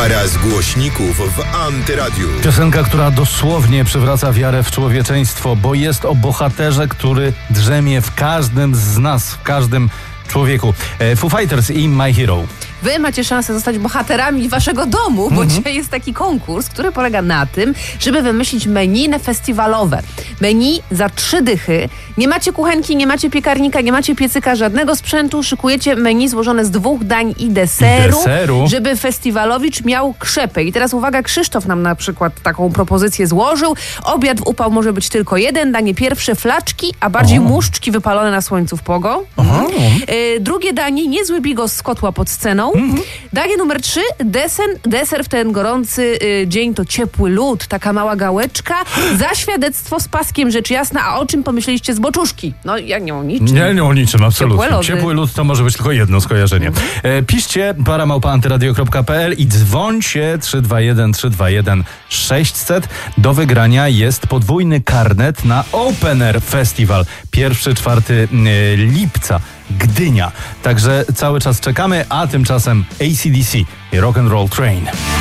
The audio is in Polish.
Para z głośników w Antyradiu. Piosenka, która dosłownie przywraca wiarę w człowieczeństwo, bo jest o bohaterze, który drzemie w każdym z nas, w każdym człowieku. Foo Fighters i My Hero. Wy macie szansę zostać bohaterami waszego domu, bo dzisiaj jest taki konkurs, który polega na tym, żeby wymyślić menu festiwalowe. Menu za 3 dychy. Nie macie kuchenki, nie macie piekarnika, nie macie piecyka, żadnego sprzętu. Szykujecie menu złożone z 2 dań i deseru, żeby festiwalowicz miał krzepę. I teraz uwaga, Krzysztof nam na przykład taką propozycję złożył. Obiad w upał może być tylko 1, danie pierwsze flaczki, a bardziej muszczki wypalone na słońcu w pogo. Drugie danie, niezły bigos z kotła pod sceną. Danie numer 3, deser w ten gorący dzień to ciepły lód, taka mała gałeczka, za świadectwo z paskiem, rzecz jasna. A o czym pomyśleliście z boczuszki? No ja nie o niczym. Nie o niczym, absolutnie. Ciepły lód to może być tylko jedno skojarzenie. Piszcie para@antyradio.pl i dzwońcie 321 321 600. Do wygrania jest podwójny karnet na Open Air Festival 1-4 lipca. Gdynia. Także cały czas czekamy, a tymczasem AC/DC i Rock and Roll Train.